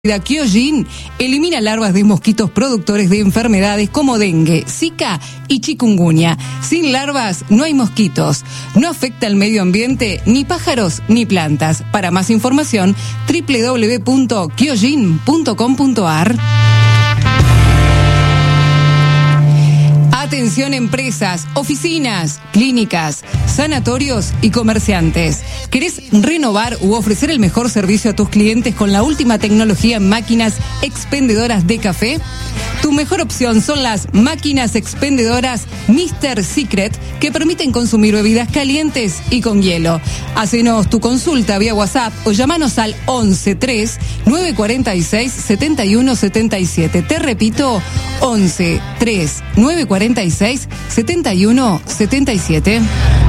Kyojin elimina larvas de mosquitos productores de enfermedades como dengue, zika y chikungunya. Sin larvas no hay mosquitos. No afecta al medio ambiente, ni pájaros ni plantas. Para más información, www.kyojin.com.ar. Atención empresas, oficinas, clínicas, sanatorios y comerciantes. ¿Querés renovar u ofrecer el mejor servicio a tus clientes con la última tecnología en máquinas expendedoras de café? Tu mejor opción son las máquinas expendedoras Mr. Secret, que permiten consumir bebidas calientes y con hielo. Hacenos tu consulta vía WhatsApp o llámanos al 11 946 7177. Te repito, 11 946 7177.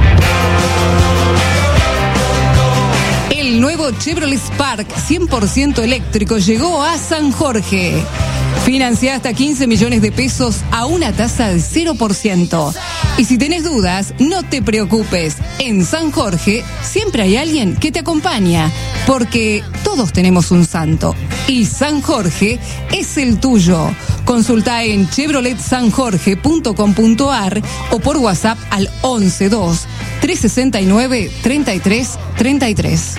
El nuevo Chevrolet Spark 100% eléctrico llegó a San Jorge. Financia hasta 15 millones de pesos a una tasa de 0%. Y si tenés dudas, no te preocupes. En San Jorge siempre hay alguien que te acompaña, porque todos tenemos un santo. Y San Jorge es el tuyo. Consulta en chevroletsanjorge.com.ar o por WhatsApp al 112 369 3333.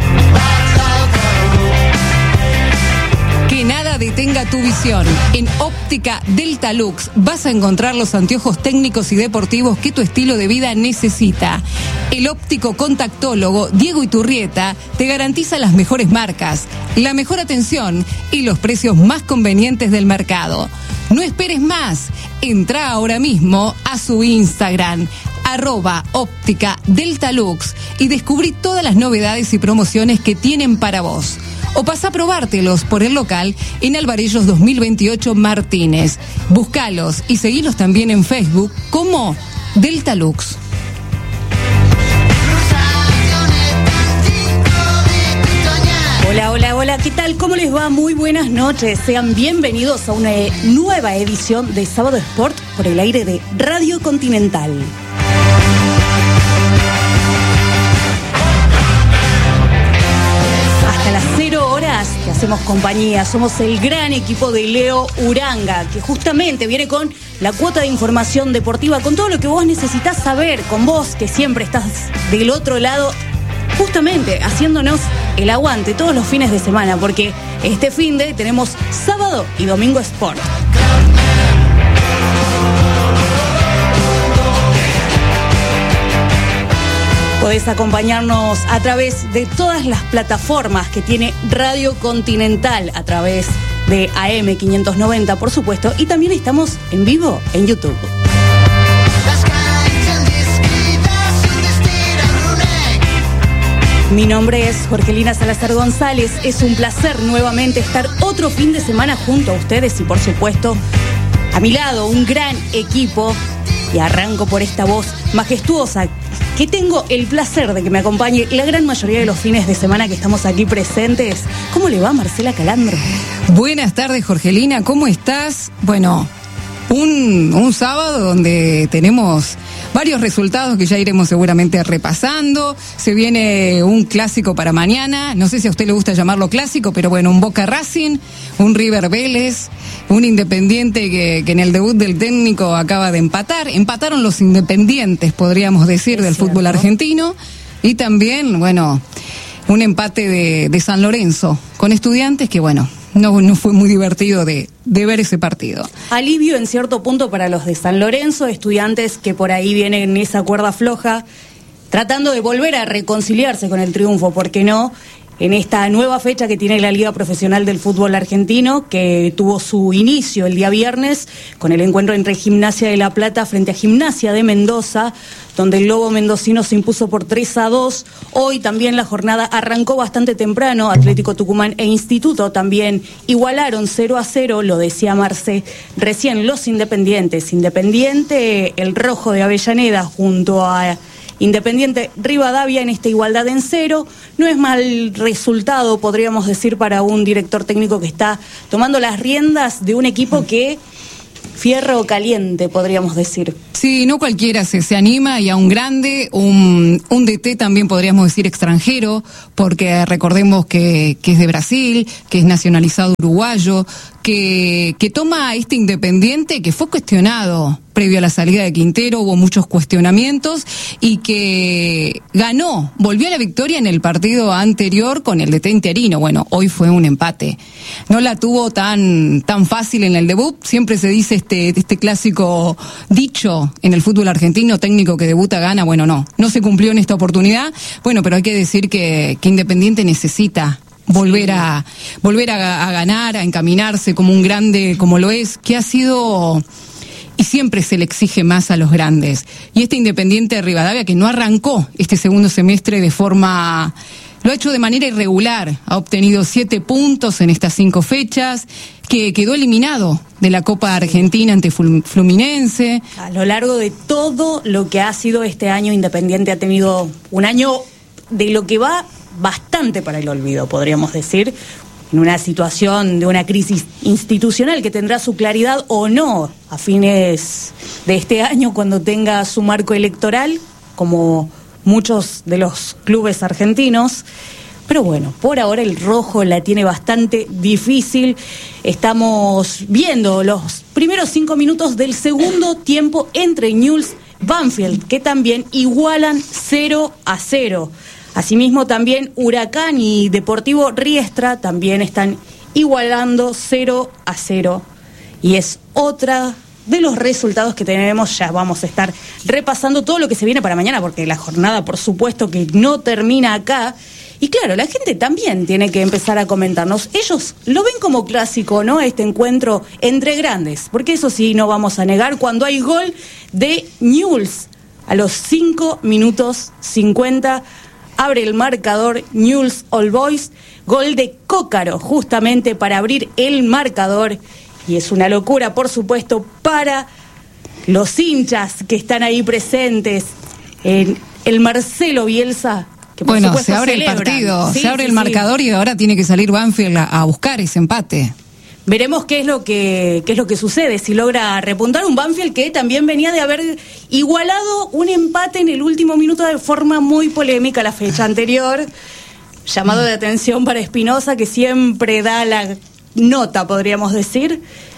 Que nada detenga tu visión. En Óptica Delta Lux vas a encontrar los anteojos técnicos y deportivos que tu estilo de vida necesita. El óptico contactólogo Diego Iturrieta te garantiza las mejores marcas, la mejor atención y los precios más convenientes del mercado. No esperes más. Entra ahora mismo a su Instagram, @Óptica Delta Lux, y descubrí todas las novedades y promociones que tienen para vos. O pasá a probártelos por el local en Alvarellos 2028 Martínez. Búscalos y seguilos también en Facebook como Delta Lux. Hola, ¿qué tal? ¿Cómo les va? Muy buenas noches. Sean bienvenidos a una nueva edición de Sábado Sport por el aire de Radio Continental. Hasta las 0 horas que hacemos compañía. Somos el gran equipo de Leo Uranga, que justamente viene con la cuota de información deportiva, con todo lo que vos necesitas saber, con vos que siempre estás del otro lado, justamente haciéndonos el aguante todos los fines de semana, porque este finde tenemos sábado y domingo Sport. Podés acompañarnos a través de todas las plataformas que tiene Radio Continental, a través de AM 590, por supuesto, y también estamos en vivo en YouTube. Mi nombre es Jorgelina Salazar González. Es un placer nuevamente estar otro fin de semana junto a ustedes y, por supuesto, a mi lado un gran equipo. Y arranco por esta voz majestuosa que tengo el placer de que me acompañe la gran mayoría de los fines de semana que estamos aquí presentes. ¿Cómo le va, Marcela Calandro? Buenas tardes, Jorgelina, ¿cómo estás? Bueno, un sábado donde tenemos varios resultados que ya iremos seguramente repasando. Se viene un clásico para mañana. No sé si a usted le gusta llamarlo clásico, pero bueno, un Boca Racing, un River Vélez, un Independiente que en el debut del técnico acaba de empatar. Empataron los independientes, podríamos decir, del fútbol argentino. Y también, bueno, un empate de San Lorenzo con Estudiantes que, bueno, no fue muy divertido de ver ese partido. Alivio en cierto punto para los de San Lorenzo, Estudiantes que por ahí vienen en esa cuerda floja, tratando de volver a reconciliarse con el triunfo, ¿por qué no? En esta nueva fecha que tiene la Liga Profesional del Fútbol Argentino, que tuvo su inicio el día viernes con el encuentro entre Gimnasia de La Plata frente a Gimnasia de Mendoza, donde el Lobo mendocino se impuso por 3-2. Hoy también la jornada arrancó bastante temprano. Atlético Tucumán e Instituto también igualaron 0-0, lo decía Marce recién, los Independientes. Independiente, el rojo de Avellaneda junto a Independiente Rivadavia en esta igualdad en 0. No es mal resultado, podríamos decir, para un director técnico que está tomando las riendas de un equipo que fierro caliente, podríamos decir. Sí, no cualquiera se anima, y a un grande, un DT también podríamos decir extranjero, porque recordemos que es de Brasil, que es nacionalizado uruguayo, que toma este Independiente que fue cuestionado previo a la salida de Quintero, hubo muchos cuestionamientos, y que volvió a la victoria en el partido anterior con el DT interino. Bueno, hoy fue un empate. No la tuvo tan fácil en el debut. Siempre se dice este clásico dicho en el fútbol argentino: técnico que debuta gana. Bueno, no se cumplió en esta oportunidad. Bueno, pero hay que decir que Independiente necesita volver a ganar, a encaminarse como un grande, como lo es, que ha sido, y siempre se le exige más a los grandes. Y este Independiente de Rivadavia, que no arrancó este segundo semestre lo ha hecho de manera irregular, ha obtenido 7 puntos en estas 5 fechas, que quedó eliminado de la Copa Argentina ante Fluminense. A lo largo de todo lo que ha sido este año, Independiente ha tenido un año de lo que va bastante para el olvido, podríamos decir, en una situación de una crisis institucional que tendrá su claridad o no a fines de este año, cuando tenga su marco electoral, como muchos de los clubes argentinos. Pero bueno, por ahora el rojo la tiene bastante difícil. Estamos viendo los primeros 5 minutos del segundo tiempo entre Newell's y Banfield, que también igualan 0-0. Asimismo, también Huracán y Deportivo Riestra también están igualando 0-0. Y es otra de los resultados que tenemos. Ya vamos a estar repasando todo lo que se viene para mañana, porque la jornada, por supuesto, que no termina acá. Y claro, la gente también tiene que empezar a comentarnos. Ellos lo ven como clásico, ¿no? Este encuentro entre grandes. Porque eso sí, no vamos a negar, cuando hay gol de Newell's a los 5 minutos 50... abre el marcador Newell's Old Boys, gol de Cócaro justamente para abrir el marcador, y es una locura, por supuesto, para los hinchas que están ahí presentes en el Marcelo Bielsa, que por supuesto se abre celebran. El partido, sí, se abre el marcador, y ahora tiene que salir Banfield a buscar ese empate. Veremos qué es lo que sucede, si logra repuntar un Banfield que también venía de haber igualado un empate en el último minuto de forma muy polémica la fecha anterior. Llamado de atención para Espinosa, que siempre da la nota, podríamos decir.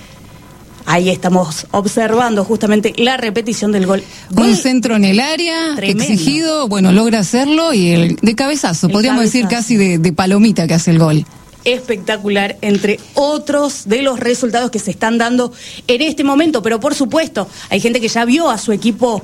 Ahí estamos observando justamente la repetición del gol. Un centro en el área, tremendo, exigido, logra hacerlo, y el de cabezazo, podríamos decir casi de palomita que hace el gol. Espectacular, entre otros de los resultados que se están dando en este momento. Pero por supuesto, hay gente que ya vio a su equipo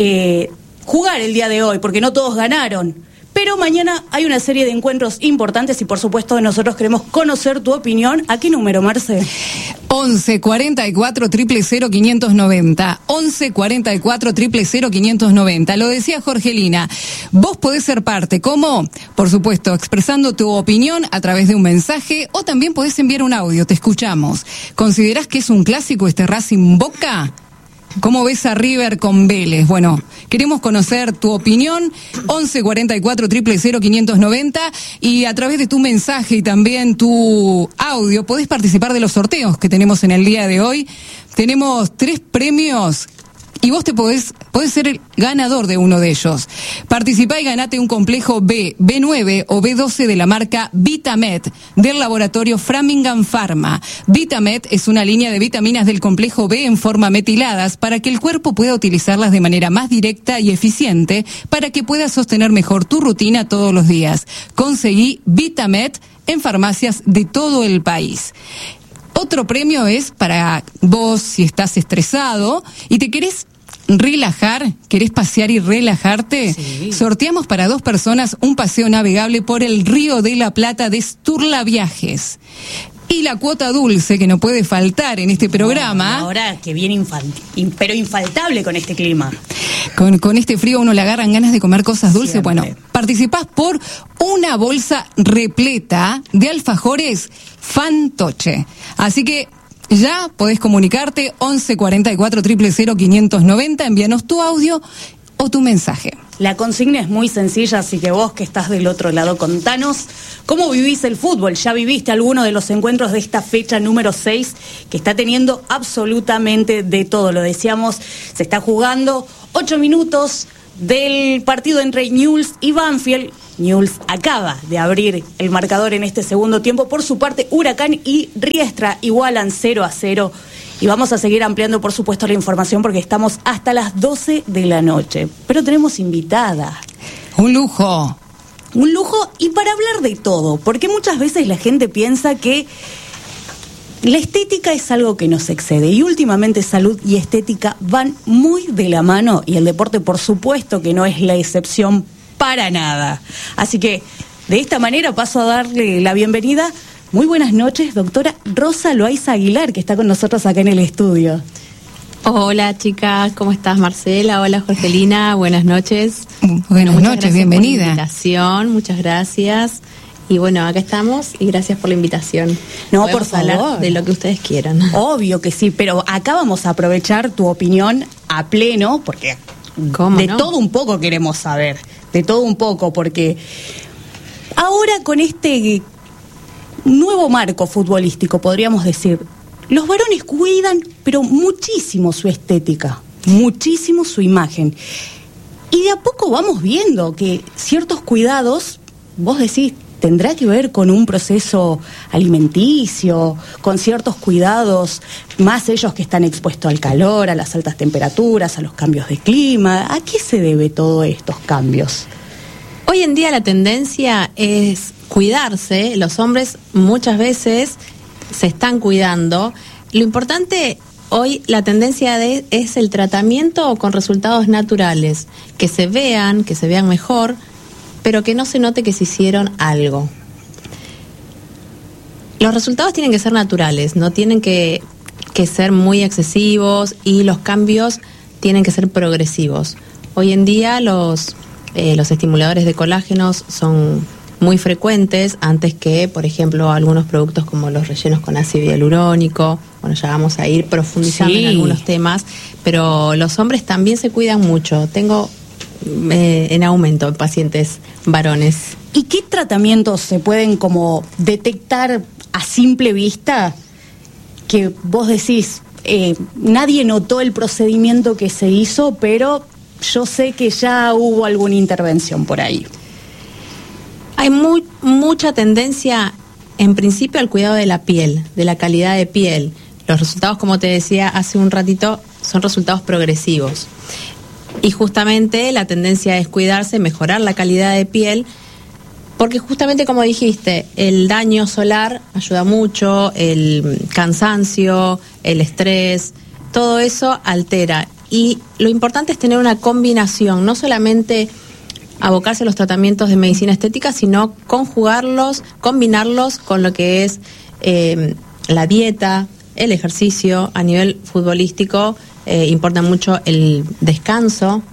jugar el día de hoy, porque no todos ganaron. Pero mañana hay una serie de encuentros importantes, y por supuesto nosotros queremos conocer tu opinión. ¿A qué número, Marce? 11 44 000 590. 11 44 000 590. Lo decía Jorgelina, vos podés ser parte. ¿Cómo? Por supuesto, expresando tu opinión a través de un mensaje, o también podés enviar un audio. Te escuchamos. ¿Considerás que es un clásico este Racing Boca? ¿Cómo ves a River con Vélez? Bueno, queremos conocer tu opinión. 11 44 000 590, y a través de tu mensaje y también tu audio podés participar de los sorteos que tenemos en el día de hoy. Tenemos 3 premios, y vos podés ser el ganador de uno de ellos. Participá y ganate un complejo B, B9 o B12 de la marca Vitamed, del laboratorio Framingham Pharma. Vitamed es una línea de vitaminas del complejo B en forma metiladas, para que el cuerpo pueda utilizarlas de manera más directa y eficiente, para que puedas sostener mejor tu rutina todos los días. Conseguí Vitamed en farmacias de todo el país. Otro premio es para vos, si estás estresado y te querés relajar, querés pasear y relajarte. Sí. Sorteamos para 2 personas un paseo navegable por el Río de la Plata de Sturla Viajes. Y la cuota dulce, que no puede faltar en este programa. Ahora que viene pero infaltable con este clima. Con este frío uno le agarran ganas de comer cosas dulces. Siempre. Bueno, participás por una bolsa repleta de alfajores Fantoche. Así que ya podés comunicarte. 11 44 000 590. Envíanos tu audio o tu mensaje. La consigna es muy sencilla, así que vos que estás del otro lado, contanos cómo vivís el fútbol. ¿Ya viviste alguno de los encuentros de esta fecha número 6 que está teniendo absolutamente de todo? Lo decíamos, se está jugando 8 minutos del partido entre Newell's y Banfield. Newell's acaba de abrir el marcador en este segundo tiempo. Por su parte, Huracán y Riestra igualan 0-0. Y vamos a seguir ampliando, por supuesto, la información porque estamos hasta las 12 de la noche. Pero tenemos invitada. Un lujo. Un lujo y para hablar de todo. Porque muchas veces la gente piensa que la estética es algo que nos excede. Y últimamente salud y estética van muy de la mano. Y el deporte, por supuesto, que no es la excepción para nada. Así que, de esta manera, paso a darle la bienvenida. Muy buenas noches, doctora Rosa Loaiza Aguilar, que está con nosotros acá en el estudio. Hola chicas, ¿cómo estás Marcela? Hola Jorgelina, buenas noches. Buenas noches, bienvenida. Por la invitación, muchas gracias. Y bueno, acá estamos y gracias por la invitación. No, podemos por favor. hablar de lo que ustedes quieran. Obvio que sí, pero acá vamos a aprovechar tu opinión a pleno, porque de todo un poco queremos saber, de todo un poco, porque ahora con este nuevo marco futbolístico, podríamos decir, los varones cuidan, pero muchísimo su estética, muchísimo su imagen. Y de a poco vamos viendo que ciertos cuidados, vos decís, tendrá que ver con un proceso alimenticio, con ciertos cuidados, más ellos que están expuestos al calor, a las altas temperaturas, a los cambios de clima. ¿A qué se debe todos estos cambios? Hoy en día la tendencia es cuidarse. Los hombres muchas veces se están cuidando. Lo importante hoy, la tendencia es el tratamiento con resultados naturales, que se vean mejor, pero que no se note que se hicieron algo. Los resultados tienen que ser naturales, no tienen que ser muy excesivos, y los cambios tienen que ser progresivos. Hoy en día los estimuladores de colágenos son muy frecuentes, antes que, por ejemplo, algunos productos como los rellenos con ácido hialurónico. Bueno, ya vamos a ir profundizando en algunos temas, pero los hombres también se cuidan mucho. Tengo en aumento en pacientes varones. ¿Y qué tratamientos se pueden como detectar a simple vista que vos decís, nadie notó el procedimiento que se hizo, pero yo sé que ya hubo alguna intervención por ahí? Hay mucha tendencia, en principio, al cuidado de la piel, de la calidad de piel. Los resultados, como te decía hace un ratito, son resultados progresivos. Y justamente la tendencia es cuidarse, mejorar la calidad de piel, porque justamente, como dijiste, el daño solar ayuda mucho, el cansancio, el estrés, todo eso altera. Y lo importante es tener una combinación, no solamente abocarse a los tratamientos de medicina estética, sino conjugarlos, combinarlos con lo que es la dieta, el ejercicio. A nivel futbolístico importa mucho el descanso.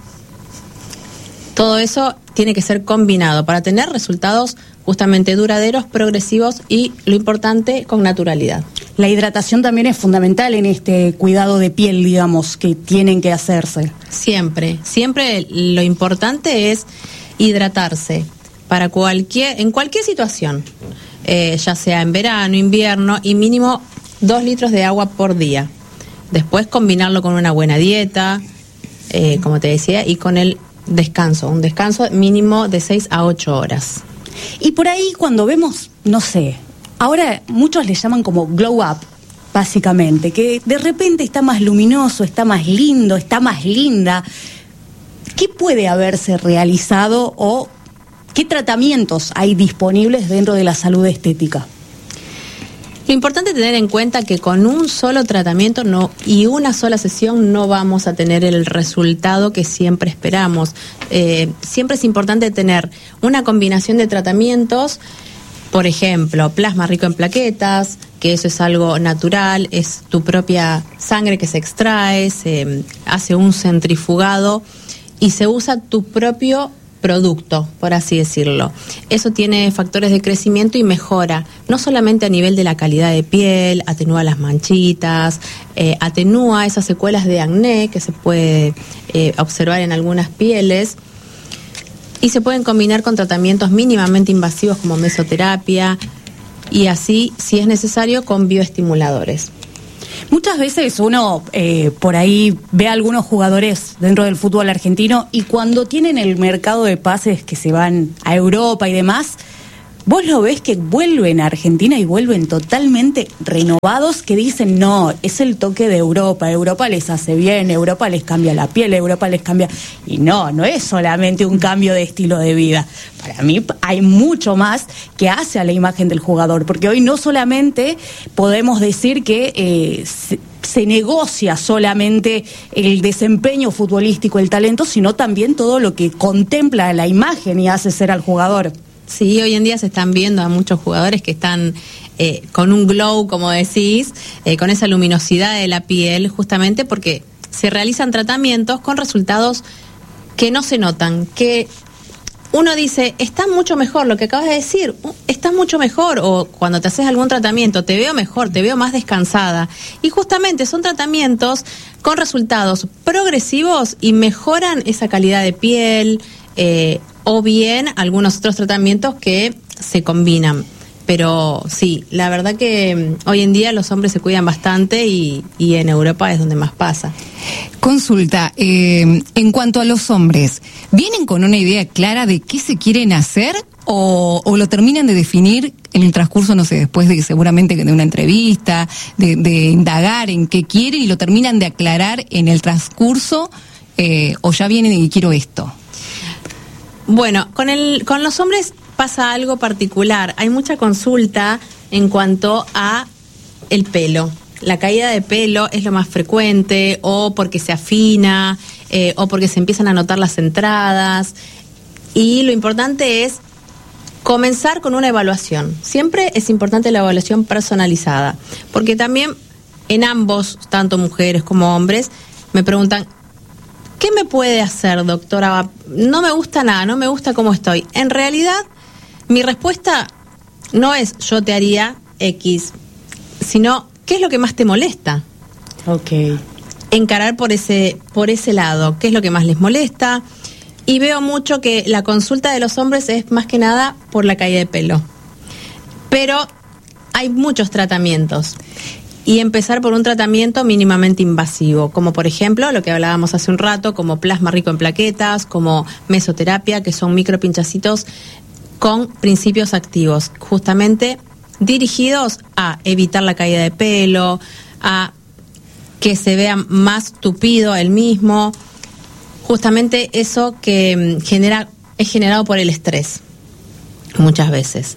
Todo eso tiene que ser combinado para tener resultados justamente duraderos, progresivos y, lo importante, con naturalidad. La hidratación también es fundamental en este cuidado de piel, digamos, que tienen que hacerse. Siempre lo importante es hidratarse para en cualquier situación, ya sea en verano, invierno, y mínimo 2 litros de agua por día. Después combinarlo con una buena dieta, como te decía, y con el descanso, un descanso mínimo de 6 a 8 horas. Y por ahí cuando vemos, no sé, ahora muchos le llaman como glow up, básicamente, que de repente está más luminoso, está más lindo, está más linda. ¿Qué puede haberse realizado o qué tratamientos hay disponibles dentro de la salud estética? Lo importante es tener en cuenta que con un solo tratamiento y una sola sesión no vamos a tener el resultado que siempre esperamos. Siempre es importante tener una combinación de tratamientos. Por ejemplo, plasma rico en plaquetas, que eso es algo natural, es tu propia sangre que se extrae, se hace un centrifugado y se usa tu propio producto, por así decirlo. Eso tiene factores de crecimiento y mejora, no solamente a nivel de la calidad de piel, atenúa las manchitas, atenúa esas secuelas de acné que se puede observar en algunas pieles. y se pueden combinar con tratamientos mínimamente invasivos como mesoterapia y así, si es necesario, con bioestimuladores. Muchas veces uno por ahí ve a algunos jugadores dentro del fútbol argentino y cuando tienen el mercado de pases que se van a Europa y demás, vos lo ves que vuelven a Argentina y vuelven totalmente renovados, que dicen, no, es el toque de Europa, Europa les hace bien, Europa les cambia la piel, Europa les cambia... Y no es solamente un cambio de estilo de vida. Para mí hay mucho más que hace a la imagen del jugador, porque hoy no solamente podemos decir que se negocia solamente el desempeño futbolístico, el talento, sino también todo lo que contempla la imagen y hace ser al jugador. Sí, hoy en día se están viendo a muchos jugadores que están con un glow, como decís, con esa luminosidad de la piel, justamente porque se realizan tratamientos con resultados que no se notan, que uno dice, está mucho mejor, lo que acabas de decir, está mucho mejor, o cuando te haces algún tratamiento, te veo mejor, te veo más descansada. Y justamente son tratamientos con resultados progresivos y mejoran esa calidad de piel, o bien algunos otros tratamientos que se combinan. Pero sí, la verdad que hoy en día los hombres se cuidan bastante y en Europa es donde más pasa. Consulta, en cuanto a los hombres, ¿vienen con una idea clara de qué se quieren hacer o lo terminan de definir en el transcurso, no sé, después de seguramente de una entrevista, de indagar en qué quieren y lo terminan de aclarar en el transcurso o ya vienen y quiero esto? Bueno, con los hombres pasa algo particular. Hay mucha consulta en cuanto a el pelo. La caída de pelo es lo más frecuente, o porque se afina, o porque se empiezan a notar las entradas. Y lo importante es comenzar con una evaluación. Siempre es importante la evaluación personalizada, porque también en ambos, tanto mujeres como hombres, me preguntan, ¿qué me puede hacer, doctora? No me gusta nada, no me gusta cómo estoy. En realidad, mi respuesta no es yo te haría X, sino ¿qué es lo que más te molesta? Okay. Encarar por ese lado, ¿qué es lo que más les molesta? Y veo mucho que la consulta de los hombres es más que nada por la caída de pelo. Pero hay muchos tratamientos. Y empezar por un tratamiento mínimamente invasivo, como por ejemplo lo que hablábamos hace un rato, como plasma rico en plaquetas, como mesoterapia, que son micropinchacitos con principios activos, justamente dirigidos a evitar la caída de pelo, a que se vea más tupido el mismo, justamente eso que es generado por el estrés, muchas veces.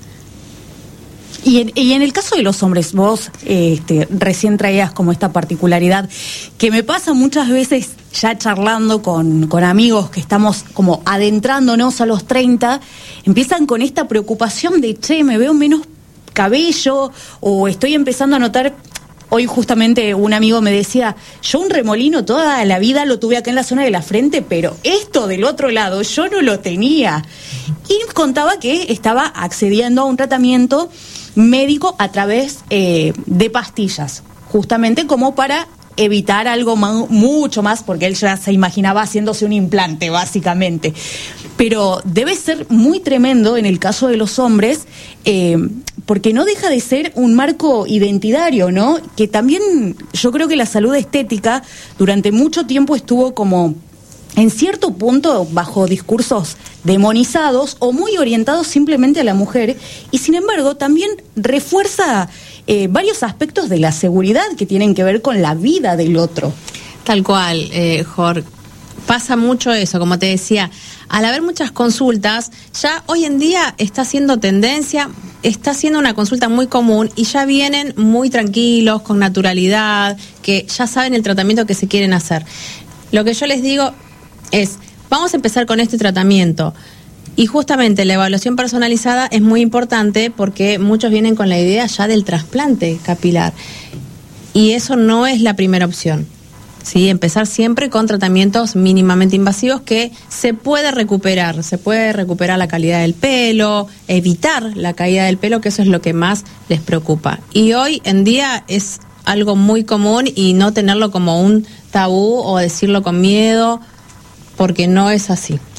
Y en el caso de los hombres, vos recién traías como esta particularidad que me pasa muchas veces ya charlando con amigos que estamos como adentrándonos a los 30, empiezan con esta preocupación de, che, me veo menos cabello o estoy empezando a notar... Hoy justamente un amigo me decía, yo un remolino toda la vida lo tuve acá en la zona de la frente, pero esto del otro lado yo no lo tenía. Y contaba que estaba accediendo a un tratamiento médico a través de pastillas, justamente como para evitar algo mucho más, porque él ya se imaginaba haciéndose un implante, básicamente. Pero debe ser muy tremendo en el caso de los hombres, porque no deja de ser un marco identitario, ¿no? Que también yo creo que la salud estética durante mucho tiempo estuvo como en cierto punto bajo discursos demonizados o muy orientados simplemente a la mujer, y sin embargo también refuerza varios aspectos de la seguridad que tienen que ver con la vida del otro. Tal cual, Jorge. Pasa mucho eso, como te decía, al haber muchas consultas, ya hoy en día está siendo tendencia, está siendo una consulta muy común y ya vienen muy tranquilos, con naturalidad, que ya saben el tratamiento que se quieren hacer. Lo que yo les digo es, vamos a empezar con este tratamiento. Y justamente la evaluación personalizada es muy importante porque muchos vienen con la idea ya del trasplante capilar. Y eso no es la primera opción. Sí, empezar siempre con tratamientos mínimamente invasivos que se puede recuperar la calidad del pelo, evitar la caída del pelo, que eso es lo que más les preocupa. Y hoy en día es algo muy común y no tenerlo como un tabú o decirlo con miedo, porque no es así.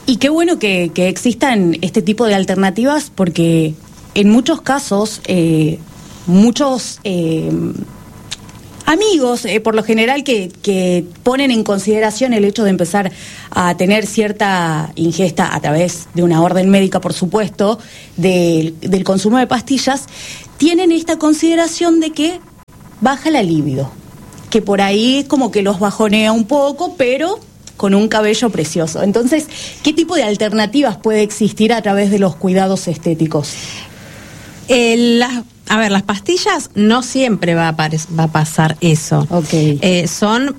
Y qué bueno que existan este tipo de alternativas, porque en muchos casos, muchos amigos, por lo general, que ponen en consideración el hecho de empezar a tener cierta ingesta a través de una orden médica, por supuesto, del consumo de pastillas, tienen esta consideración de que baja la libido, que por ahí como que los bajonea un poco, pero con un cabello precioso. Entonces, ¿qué tipo de alternativas puede existir a través de los cuidados estéticos? Las pastillas no siempre va a pasar eso. Okay. Son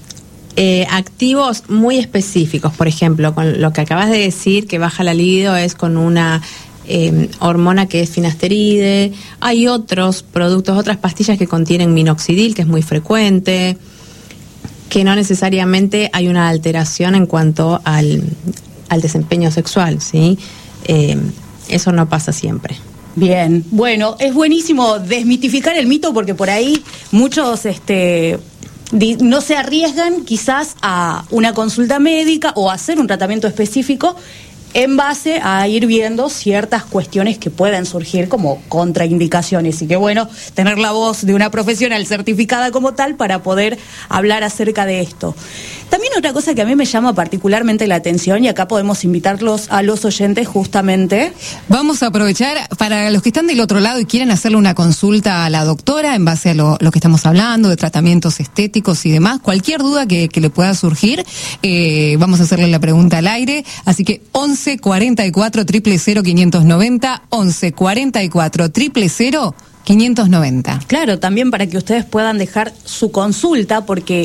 activos muy específicos. Por ejemplo, con lo que acabas de decir, que baja la libido, es con una hormona que es finasteride. Hay otros productos, otras pastillas que contienen minoxidil, que es muy frecuente, que no necesariamente hay una alteración en cuanto al desempeño sexual, ¿sí? Eso no pasa siempre. Bien, bueno, es buenísimo desmitificar el mito, porque por ahí muchos no se arriesgan quizás a una consulta médica o a hacer un tratamiento específico en base a ir viendo ciertas cuestiones que pueden surgir como contraindicaciones. Y qué bueno tener la voz de una profesional certificada como tal para poder hablar acerca de esto. También otra cosa que a mí me llama particularmente la atención, y acá podemos invitarlos a los oyentes justamente. Vamos a aprovechar para los que están del otro lado y quieren hacerle una consulta a la doctora en base a lo que estamos hablando, de tratamientos estéticos y demás. Cualquier duda que le pueda surgir, vamos a hacerle la pregunta al aire. Así que 11 44 000 590, 11 44 000 590. Claro, también para que ustedes puedan dejar su consulta, porque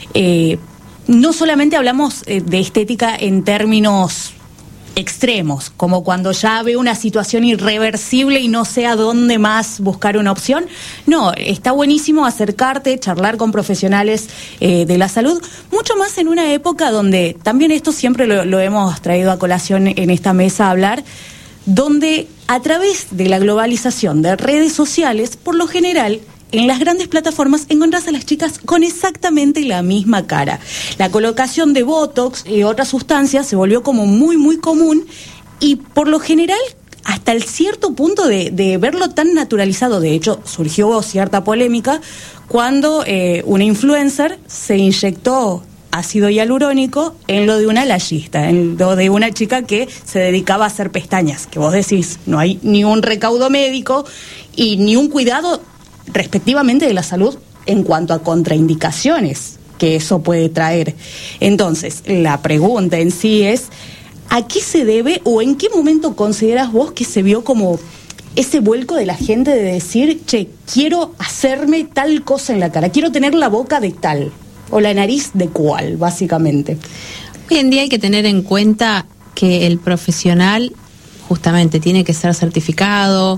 no solamente hablamos de estética en términos extremos, como cuando ya veo una situación irreversible y no sé a dónde más buscar una opción. No, está buenísimo acercarte, charlar con profesionales de la salud, mucho más en una época donde, también esto siempre lo hemos traído a colación en esta mesa a hablar, donde a través de la globalización de redes sociales, por lo general, en las grandes plataformas encontrás a las chicas con exactamente la misma cara. La colocación de Botox y otras sustancias se volvió como muy, muy común, y por lo general hasta el cierto punto de verlo tan naturalizado. De hecho, surgió cierta polémica cuando una influencer se inyectó ácido hialurónico en lo de una layista, en lo de una chica que se dedicaba a hacer pestañas, que vos decís, no hay ni un recaudo médico y ni un cuidado respectivamente de la salud en cuanto a contraindicaciones que eso puede traer. Entonces, la pregunta en sí es, ¿a qué se debe o en qué momento consideras vos que se vio como ese vuelco de la gente de decir, che, quiero hacerme tal cosa en la cara, quiero tener la boca de tal o la nariz de cual, básicamente? Hoy en día hay que tener en cuenta que el profesional justamente tiene que ser certificado,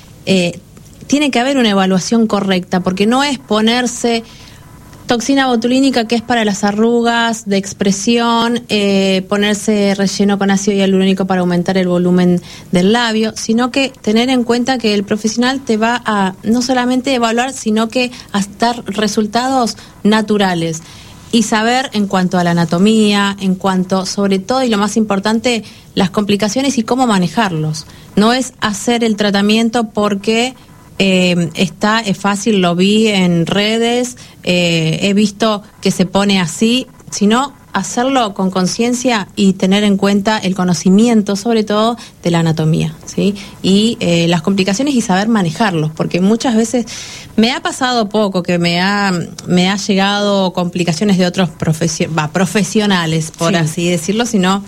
tiene que haber una evaluación correcta, porque no es ponerse toxina botulínica, que es para las arrugas de expresión, ponerse relleno con ácido hialurónico para aumentar el volumen del labio, sino que tener en cuenta que el profesional te va a no solamente evaluar, sino que a dar resultados naturales y saber en cuanto a la anatomía, en cuanto, sobre todo, y lo más importante, las complicaciones y cómo manejarlos. No es hacer el tratamiento porque es fácil, lo vi en redes, he visto que se pone así, sino hacerlo con conciencia y tener en cuenta el conocimiento, sobre todo, de la anatomía, ¿sí? Y las complicaciones y saber manejarlos, porque muchas veces me ha pasado poco que me ha llegado complicaciones de otros profesionales, por así decirlo, sino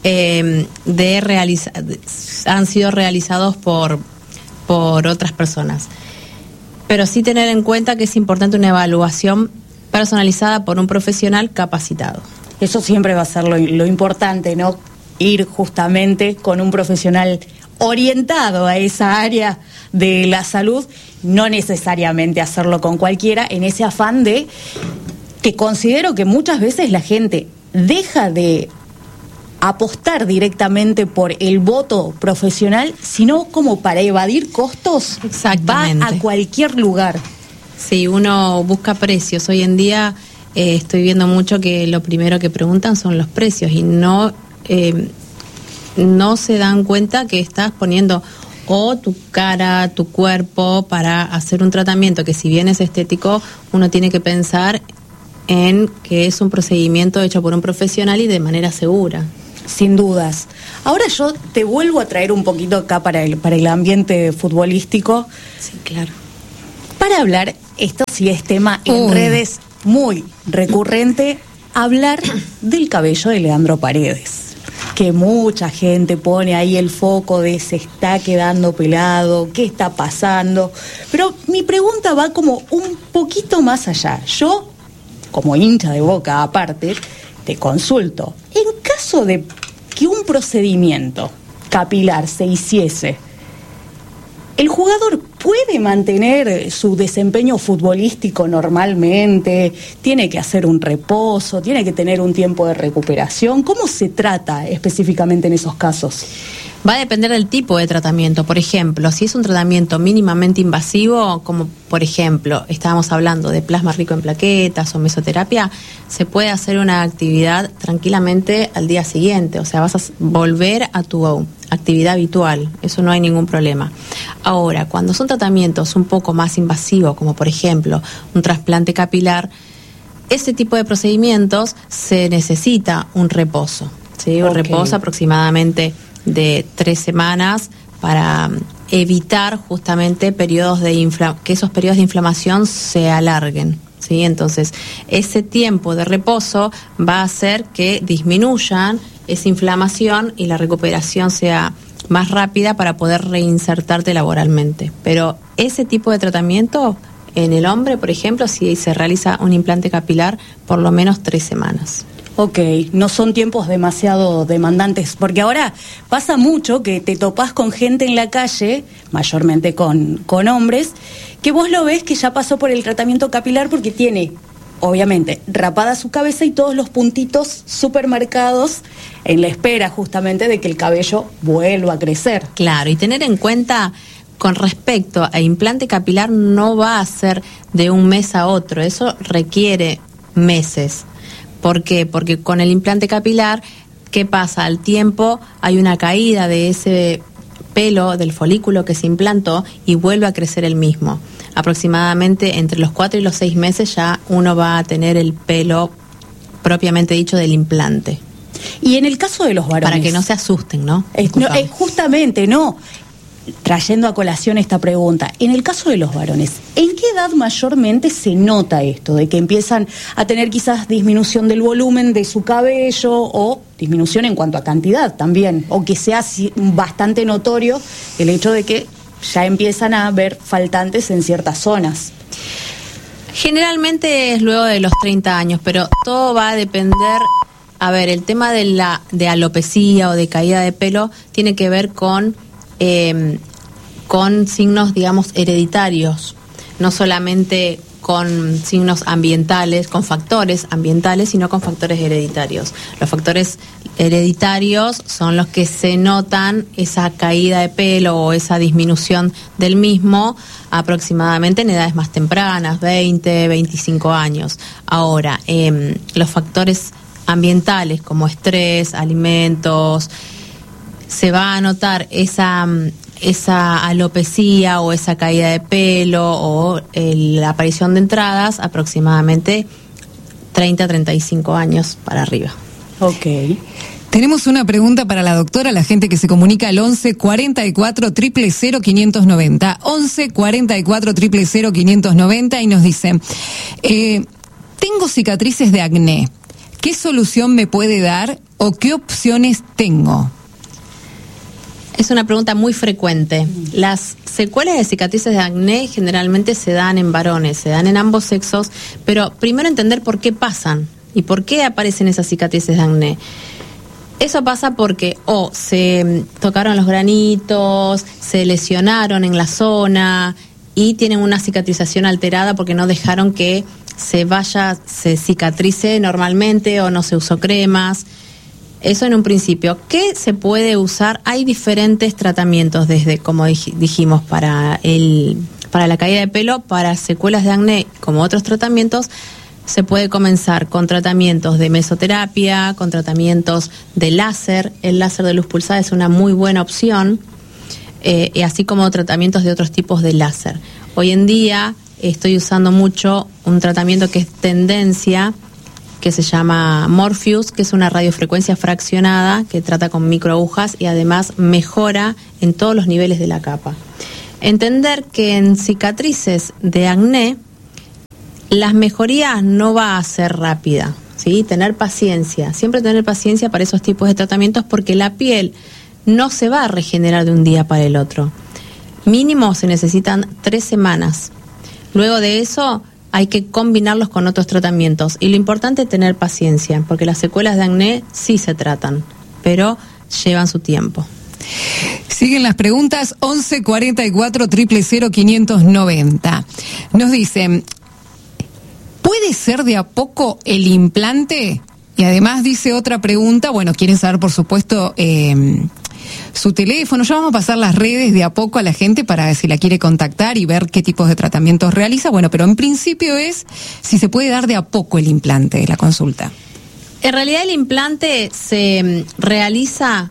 han sido realizados por otras personas. Pero sí tener en cuenta que es importante una evaluación personalizada por un profesional capacitado. Eso siempre va a ser lo importante, ¿no? Ir justamente con un profesional orientado a esa área de la salud, no necesariamente hacerlo con cualquiera, en ese afán de que considero que muchas veces la gente deja de apostar directamente por el voto profesional, sino como para evadir costos, va a cualquier lugar. Sí, uno busca precios. Hoy en día estoy viendo mucho que lo primero que preguntan son los precios y no no se dan cuenta que estás poniendo o tu cara, tu cuerpo para hacer un tratamiento que, si bien es estético, uno tiene que pensar en que es un procedimiento hecho por un profesional y de manera segura. Sin dudas. Ahora yo te vuelvo a traer un poquito acá para el ambiente futbolístico. Sí, claro. Para hablar, esto sí es tema en redes muy recurrente, hablar del cabello de Leandro Paredes, que mucha gente pone ahí el foco de se está quedando pelado, qué está pasando. Pero mi pregunta va como un poquito más allá. Yo, como hincha de Boca aparte, te consulto. En caso de que un procedimiento capilar se hiciese, ¿el jugador puede mantener su desempeño futbolístico normalmente? ¿Tiene que hacer un reposo? ¿Tiene que tener un tiempo de recuperación? ¿Cómo se trata específicamente en esos casos? Va a depender del tipo de tratamiento. Por ejemplo, si es un tratamiento mínimamente invasivo, como por ejemplo, estábamos hablando de plasma rico en plaquetas o mesoterapia, se puede hacer una actividad tranquilamente al día siguiente. O sea, vas a volver a tu actividad habitual. Eso no hay ningún problema. Ahora, cuando son tratamientos un poco más invasivos, como por ejemplo un trasplante capilar, ese tipo de procedimientos se necesita un reposo, ¿sí? Un reposo aproximadamente de 3 semanas para evitar justamente periodos que esos periodos de inflamación se alarguen, ¿sí? Entonces, ese tiempo de reposo va a hacer que disminuyan esa inflamación y la recuperación sea más rápida para poder reinsertarte laboralmente. Pero ese tipo de tratamiento en el hombre, por ejemplo, si se realiza un implante capilar, por lo menos 3 semanas. Ok, no son tiempos demasiado demandantes, porque ahora pasa mucho que te topás con gente en la calle, mayormente con hombres, que vos lo ves que ya pasó por el tratamiento capilar porque tiene, obviamente, rapada su cabeza y todos los puntitos súper marcados en la espera justamente de que el cabello vuelva a crecer. Claro, y tener en cuenta, con respecto a implante capilar, no va a ser de un mes a otro, eso requiere meses. ¿Por qué? Porque con el implante capilar, ¿qué pasa? Al tiempo hay una caída de ese pelo del folículo que se implantó y vuelve a crecer el mismo. Aproximadamente entre los 4 y los 6 meses ya uno va a tener el pelo propiamente dicho del implante. Y en el caso de los varones, para que no se asusten, ¿no? Justamente, no. Trayendo a colación esta pregunta, en el caso de los varones, ¿en qué edad mayormente se nota esto? De que empiezan a tener quizás disminución del volumen de su cabello o disminución en cuanto a cantidad también, o que sea bastante notorio el hecho de que ya empiezan a haber faltantes en ciertas zonas. Generalmente es luego de los 30 años, pero todo va a depender. A ver, el tema de alopecia o de caída de pelo tiene que ver con signos, digamos, hereditarios, no solamente con signos ambientales, con factores ambientales, sino con factores hereditarios. Los factores hereditarios son los que se notan esa caída de pelo o esa disminución del mismo aproximadamente en edades más tempranas, 20, 25 años. Ahora, los factores ambientales como estrés, alimentos, se va a notar esa alopecia o esa caída de pelo o la aparición de entradas aproximadamente 30, 35 años para arriba. Ok. Tenemos una pregunta para la doctora, la gente que se comunica al 11 44 000 590. 11 44 000 590 y nos dice, tengo cicatrices de acné. ¿Qué solución me puede dar o qué opciones tengo? Es una pregunta muy frecuente. Las secuelas de cicatrices de acné generalmente se dan en varones, se dan en ambos sexos, pero primero entender por qué pasan y por qué aparecen esas cicatrices de acné. Eso pasa porque se tocaron los granitos, se lesionaron en la zona y tienen una cicatrización alterada porque no dejaron que se cicatrice normalmente o no se usó cremas. Eso en un principio. ¿Qué se puede usar? Hay diferentes tratamientos desde, como dijimos, para la caída de pelo, para secuelas de acné, como otros tratamientos. se puede comenzar con tratamientos de mesoterapia, con tratamientos de láser. El láser de luz pulsada es una muy buena opción, así como tratamientos de otros tipos de láser. Hoy en día estoy usando mucho un tratamiento que es tendencia, que se llama Morpheus, que es una radiofrecuencia fraccionada que trata con microagujas y además mejora en todos los niveles de la capa. Entender que en cicatrices de acné las mejorías no va a ser rápida, ¿sí? Tener paciencia, siempre tener paciencia para esos tipos de tratamientos, porque la piel no se va a regenerar de un día para el otro. Mínimo se necesitan 3 semanas. Luego de eso hay que combinarlos con otros tratamientos. Y lo importante es tener paciencia, porque las secuelas de acné sí se tratan, pero llevan su tiempo. Siguen las preguntas. 11 44 000 590. Nos dicen, ¿puede ser de a poco el implante? Y además dice otra pregunta, bueno, quieren saber por supuesto su teléfono. Ya vamos a pasar las redes de a poco a la gente para si la quiere contactar y ver qué tipos de tratamientos realiza. Bueno, pero en principio es si se puede dar de a poco el implante, la consulta. En realidad el implante se realiza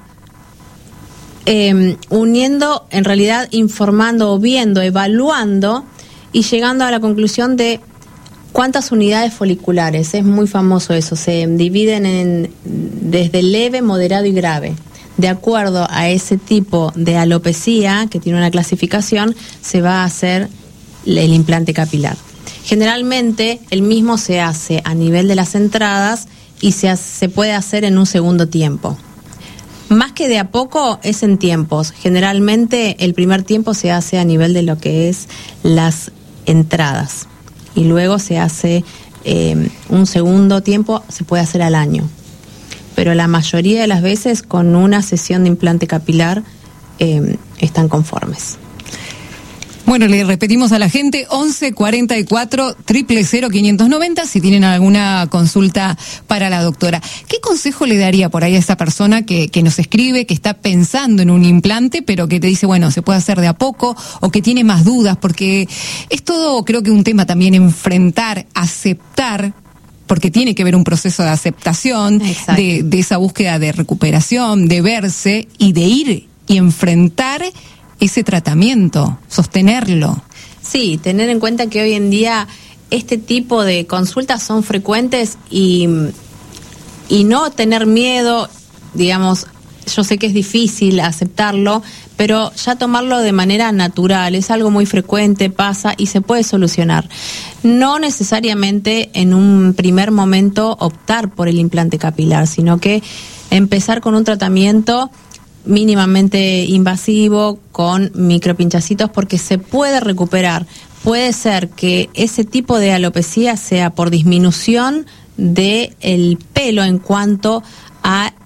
uniendo, en realidad informando o viendo, evaluando y llegando a la conclusión de cuántas unidades foliculares. Es muy famoso eso, se dividen desde leve, moderado y grave. De acuerdo a ese tipo de alopecia, que tiene una clasificación, se va a hacer el implante capilar. Generalmente el mismo se hace a nivel de las entradas y se puede hacer en un segundo tiempo. Más que de a poco es en tiempos. Generalmente el primer tiempo se hace a nivel de lo que es las entradas y luego se hace un segundo tiempo, se puede hacer al año. Pero la mayoría de las veces con una sesión de implante capilar están conformes. Bueno, le repetimos a la gente, 11 44 000 590, si tienen alguna consulta para la doctora. ¿Qué consejo le daría por ahí a esa persona que nos escribe, que está pensando en un implante, pero que te dice, bueno, se puede hacer de a poco, o que tiene más dudas? Porque es todo, creo que un tema también, enfrentar, aceptar, porque tiene que haber un proceso de aceptación, de esa búsqueda de recuperación, de verse y de ir y enfrentar ese tratamiento, sostenerlo. Sí, tener en cuenta que hoy en día este tipo de consultas son frecuentes y no tener miedo, digamos, yo sé que es difícil aceptarlo, pero ya tomarlo de manera natural, es algo muy frecuente, pasa y se puede solucionar. No necesariamente en un primer momento optar por el implante capilar, sino que empezar con un tratamiento mínimamente invasivo con micropinchacitos, porque se puede recuperar. Puede ser que ese tipo de alopecia sea por disminución del pelo en cuanto a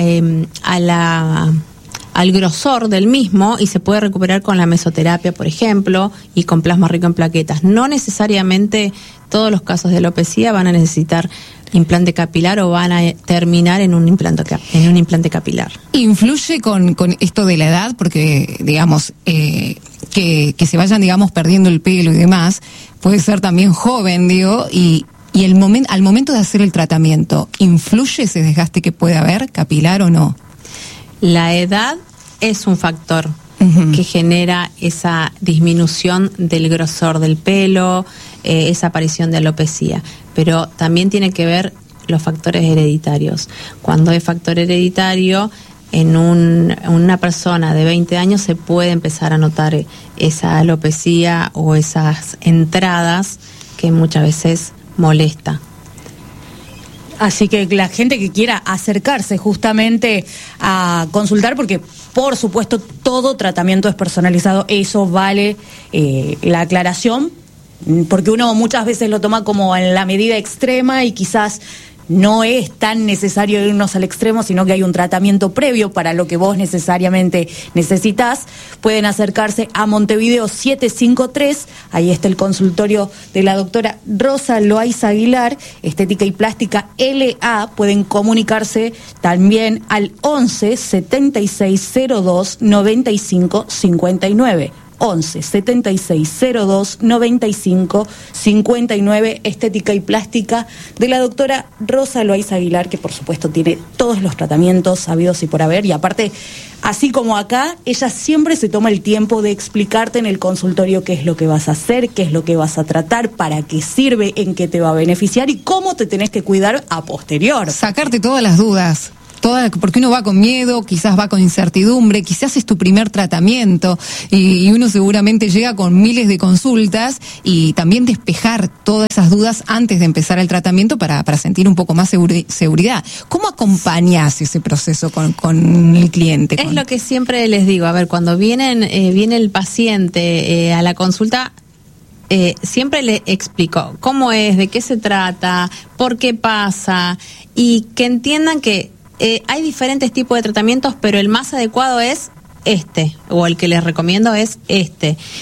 al grosor del mismo, y se puede recuperar con la mesoterapia, por ejemplo, y con plasma rico en plaquetas. No necesariamente todos los casos de alopecia van a necesitar implante capilar o van a terminar en un implante capilar. ¿Influye con esto de la edad? Porque, digamos, que se vayan, digamos, perdiendo el pelo y demás, puede ser también joven, digo, y al momento de hacer el tratamiento, ¿influye ese desgaste que puede haber, capilar o no? La edad es un factor que genera esa disminución del grosor del pelo, esa aparición de alopecia, pero también tiene que ver los factores hereditarios. Cuando hay factor hereditario, en una persona de 20 años se puede empezar a notar esa alopecia o esas entradas que muchas veces molesta. Así que la gente que quiera acercarse justamente a consultar, porque por supuesto todo tratamiento es personalizado, eso vale la aclaración, porque uno muchas veces lo toma como en la medida extrema y quizás no es tan necesario irnos al extremo, sino que hay un tratamiento previo para lo que vos necesariamente necesitas. Pueden acercarse a Montevideo 753, ahí está el consultorio de la doctora Rosa Loaiza Aguilar, Estética y Plástica LA. Pueden comunicarse también al 11 7602 95 59. 11 76 02 95 59, estética y plástica de la doctora Rosa Loaiza Aguilar, que por supuesto tiene todos los tratamientos sabidos y por haber, y aparte, así como acá, ella siempre se toma el tiempo de explicarte en el consultorio qué es lo que vas a hacer, qué es lo que vas a tratar, para qué sirve, en qué te va a beneficiar y cómo te tenés que cuidar a posterior. Sacarte todas las dudas. Porque uno va con miedo, quizás va con incertidumbre, quizás es tu primer tratamiento y uno seguramente llega con miles de consultas, y también despejar todas esas dudas antes de empezar el tratamiento para sentir un poco más seguridad. ¿Cómo acompañás ese proceso con el cliente? Es lo que siempre les digo, a ver, cuando viene el paciente a la consulta, siempre le explico cómo es, de qué se trata, por qué pasa, y que entiendan que hay diferentes tipos de tratamientos, pero el más adecuado es o el que les recomiendo es